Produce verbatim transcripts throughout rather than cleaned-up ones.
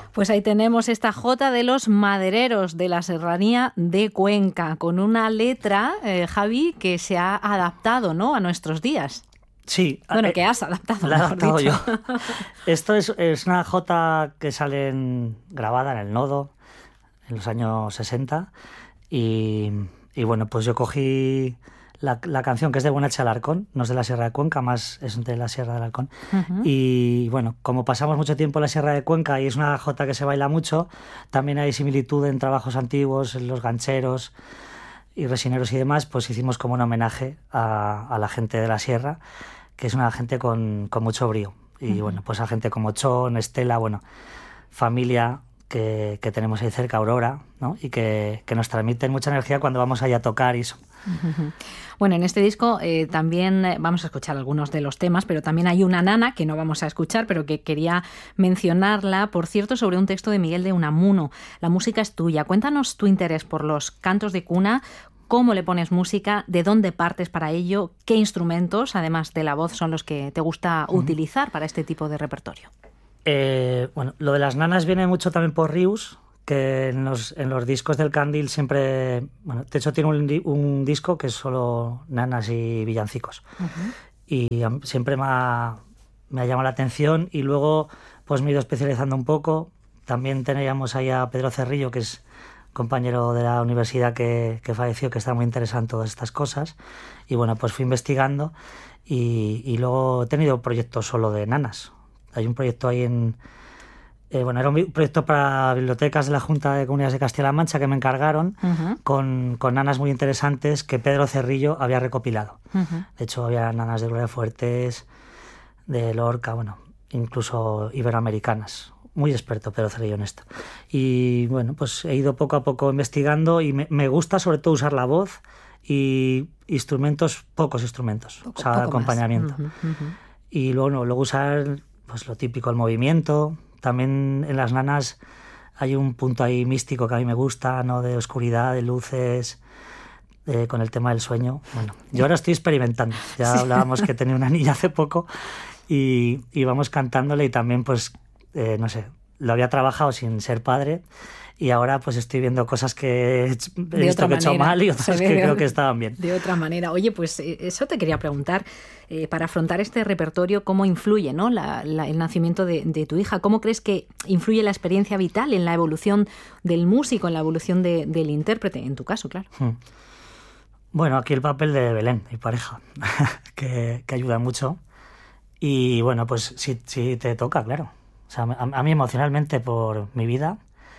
Pues ahí tenemos esta jota de los madereros de la Serranía de Cuenca, con una letra, eh, Javi, que se ha adaptado, ¿no?, a nuestros días. Sí. Bueno, eh, que has adaptado. La he adaptado dicho. yo. Esto es, es una jota que sale en, grabada en el Nodo en los años sesenta y, y bueno, pues yo cogí la, la canción, que es de Buenache Alarcón, no es de la Sierra de Cuenca, más es de la Sierra del Alarcón. Uh-huh. Y bueno, como pasamos mucho tiempo en la Sierra de Cuenca y es una jota que se baila mucho, también hay similitud en trabajos antiguos, en los gancheros y resineros y demás, pues hicimos como un homenaje a, a la gente de la Sierra, que es una gente con, con mucho brío. Y uh-huh. bueno, pues a gente como Chon, Estela, bueno, familia que, que tenemos ahí cerca, Aurora, ¿no? Y que, que nos transmiten mucha energía cuando vamos allá a tocar y eso. Uh-huh. Bueno, en este disco eh, también vamos a escuchar algunos de los temas, pero también hay una nana que no vamos a escuchar, pero que quería mencionarla, por cierto, sobre un texto de Miguel de Unamuno. La música es tuya. Cuéntanos tu interés por los cantos de cuna, cómo le pones música, de dónde partes para ello, qué instrumentos, además de la voz, son los que te gusta uh-huh. utilizar para este tipo de repertorio. Eh, bueno, lo de las nanas viene mucho también por Rius, que en los, en los discos del Candil siempre... Bueno, de hecho tiene un, un disco que es solo nanas y villancicos. Uh-huh. Y um, siempre me ha, me ha llamado la atención y luego pues me he ido especializando un poco. También teníamos ahí a Pedro Cerrillo, que es compañero de la universidad que, que falleció, que está muy interesado en todas estas cosas. Y bueno, pues fui investigando y, y luego he tenido proyectos solo de nanas. Hay un proyecto ahí en... Eh, bueno, era un proyecto para bibliotecas de la Junta de Comunidades de Castilla-La Mancha que me encargaron uh-huh. con, con nanas muy interesantes que Pedro Cerrillo había recopilado. Uh-huh. De hecho, había nanas de Gloria Fuertes, de Lorca, bueno, incluso iberoamericanas. Muy experto Pedro Cerrillo en esto. Y bueno, pues he ido poco a poco investigando y me, me gusta sobre todo usar la voz y instrumentos, pocos instrumentos, poco, o sea, acompañamiento. Uh-huh, uh-huh. Y luego, no, luego usar pues lo típico, el movimiento. También en las nanas hay un punto ahí místico que a mí me gusta, ¿no? De oscuridad, de luces, eh, con el tema del sueño. Bueno, yo ahora estoy experimentando. Ya sí. Hablábamos que tenía una niña hace poco y, y vamos cantándole y también, pues, eh, no sé, lo había trabajado sin ser padre y ahora pues estoy viendo cosas que he visto que he hecho mal y otras que creo que estaban bien. De otra manera. Oye, pues eso te quería preguntar, eh, para afrontar este repertorio, ¿cómo influye, ¿no? la, la, el nacimiento de, de tu hija? ¿Cómo crees que influye la experiencia vital en la evolución del músico, en la evolución de, del intérprete, en tu caso, claro? Hmm. Bueno, aquí el papel de Belén, mi pareja, que, que ayuda mucho. Y bueno, pues sí, sí te toca, claro. O sea, a, a mí emocionalmente por mi vida,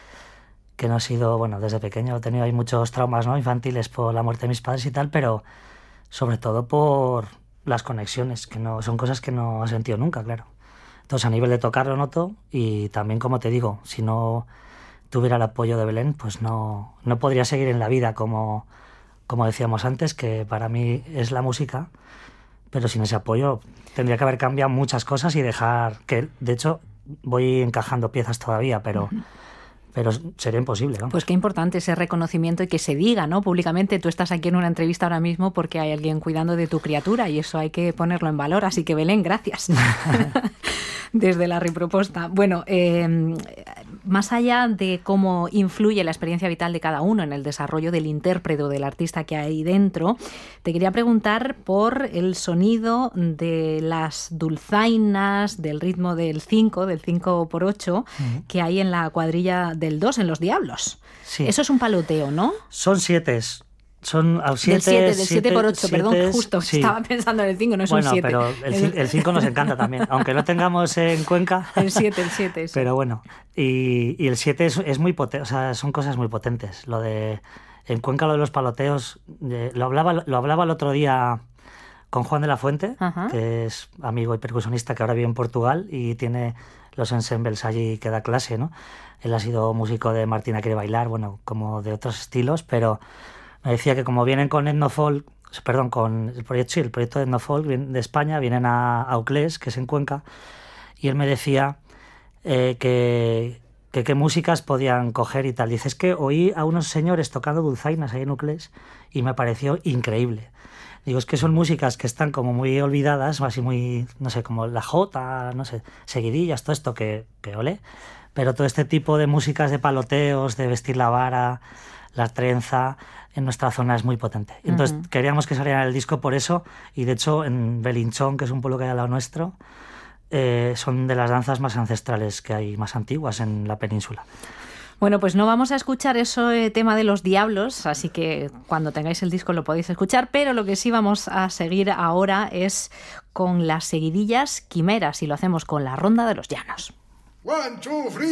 que no ha sido, bueno, desde pequeño he tenido ahí muchos traumas, ¿no?, infantiles por la muerte de mis padres y tal, pero sobre todo por las conexiones, que no son cosas que no he sentido nunca, claro. Entonces, a nivel de tocar lo noto y también, como te digo, si no tuviera el apoyo de Belén, pues no, no podría seguir en la vida como, como decíamos antes, que para mí es la música, pero sin ese apoyo tendría que haber cambiado muchas cosas y dejar, que de hecho voy encajando piezas todavía, pero... Uh-huh. Pero sería imposible, ¿no? Pues qué importante ese reconocimiento y que se diga, ¿no?, públicamente. Tú estás aquí en una entrevista ahora mismo porque hay alguien cuidando de tu criatura y eso hay que ponerlo en valor. Así que, Belén, gracias. Desde la Riproposta. Bueno, eh, más allá de cómo influye la experiencia vital de cada uno en el desarrollo del intérprete o del artista que hay dentro, te quería preguntar por el sonido de las dulzainas, del ritmo del cinco, del cinco por ocho, uh-huh. que hay en la cuadrilla del dos, en Los Diablos. Sí. Eso es un paloteo, ¿no? Son siete. Son al siete, del siete, del siete por ocho, perdón, justo. Sí. Estaba pensando en el cinco, no es bueno, un siete. Bueno, pero el cinco nos encanta también, aunque no tengamos en Cuenca. El siete, el siete. Sí. Pero bueno, y, y el siete es, es muy potente, o sea, son cosas muy potentes. Lo de, en Cuenca lo de los paloteos, de, lo, hablaba, lo hablaba el otro día con Juan de la Fuente, uh-huh. que es amigo y percusionista que ahora vive en Portugal y tiene los ensembles allí que da clase, ¿no? Él ha sido músico de Martina Quiere Bailar, bueno, como de otros estilos, pero... Me decía que como vienen con Etnofolk, perdón, con el proyecto, sí, el proyecto de Etnofolk de España, vienen a Auclés, que es en Cuenca, y él me decía eh, que, que qué músicas podían coger y tal. Dice, es que oí a unos señores tocando dulzainas ahí en Uclés y me pareció increíble. Digo, es que son músicas que están como muy olvidadas, así muy, no sé, como la jota, no sé, seguidillas, todo esto que, que ole. Pero todo este tipo de músicas de paloteos, de vestir la vara, la trenza, en nuestra zona es muy potente. Entonces uh-huh. queríamos que saliera en el disco por eso, y de hecho en Belinchón, que es un pueblo que hay al lado nuestro, eh, son de las danzas más ancestrales que hay, más antiguas en la península. Bueno, pues no vamos a escuchar ese tema de los diablos, así que cuando tengáis el disco lo podéis escuchar, pero lo que sí vamos a seguir ahora es con las seguidillas quimeras, y lo hacemos con la Ronda de los Llanos. One, two, three.